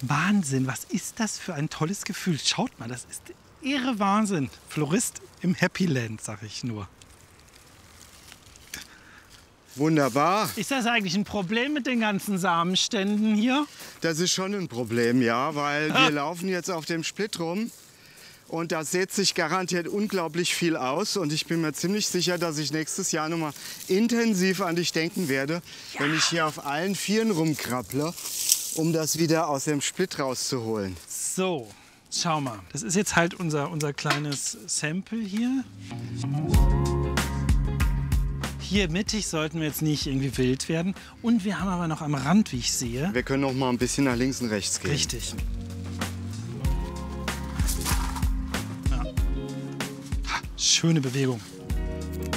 Wahnsinn, was ist das für ein tolles Gefühl. Schaut mal, das ist irre Wahnsinn. Florist im Happy Land, sag ich nur. Wunderbar. Ist das eigentlich ein Problem mit den ganzen Samenständen hier? Das ist schon ein Problem, ja, weil wir laufen jetzt auf dem Split rum. Und da sät sich garantiert unglaublich viel aus. Und ich bin mir ziemlich sicher, dass ich nächstes Jahr noch mal intensiv an dich denken werde, wenn ich hier auf allen Vieren rumkrabble, um das wieder aus dem Split rauszuholen. So, schau mal. Das ist jetzt halt unser kleines Sample hier. Hier mittig sollten wir jetzt nicht irgendwie wild werden. Und wir haben aber noch am Rand, wie ich sehe. Wir können noch mal ein bisschen nach links und rechts gehen. Richtig. Ja. Schöne Bewegung.